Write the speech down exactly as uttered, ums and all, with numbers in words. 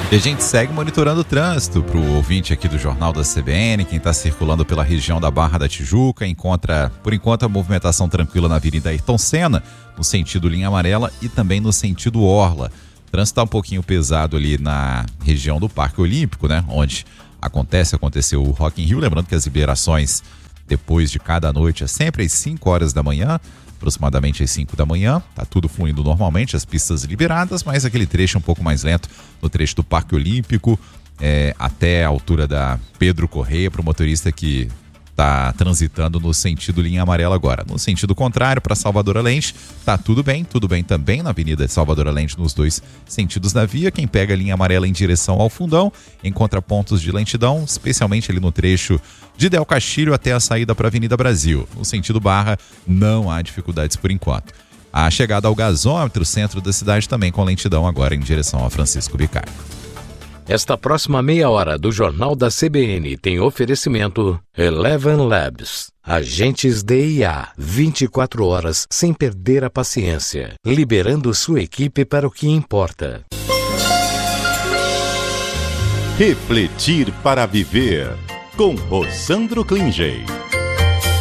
E a gente segue monitorando o trânsito para o ouvinte aqui do Jornal da C B N. Quem está circulando pela região da Barra da Tijuca encontra, por enquanto, a movimentação tranquila na Avenida Ayrton Senna, no sentido linha amarela e também no sentido Orla. O trânsito está um pouquinho pesado ali na região do Parque Olímpico, né? Onde acontece, aconteceu o Rock in Rio. Lembrando que as liberações depois de cada noite é sempre às cinco horas da manhã, aproximadamente às cinco da manhã, tá tudo fluindo normalmente, as pistas liberadas, mas aquele trecho um pouco mais lento, no trecho do Parque Olímpico, é, até a altura da Pedro Correia, para o motorista que está transitando no sentido linha amarela agora. No sentido contrário, para Salvador Allende, tá tudo bem, tudo bem também na Avenida Salvador Allende, nos dois sentidos da via. Quem pega a linha amarela em direção ao Fundão, encontra pontos de lentidão, especialmente ali no trecho de Del Castilho até a saída para a Avenida Brasil. No sentido Barra, não há dificuldades por enquanto. A chegada ao gasômetro, centro da cidade, também com lentidão agora em direção a Francisco Bicardo. Esta próxima meia hora do Jornal da C B N tem oferecimento Eleven Labs. Agentes D I A, vinte e quatro horas sem perder a paciência, liberando sua equipe para o que importa. Refletir para viver, com Rossandro Klingey.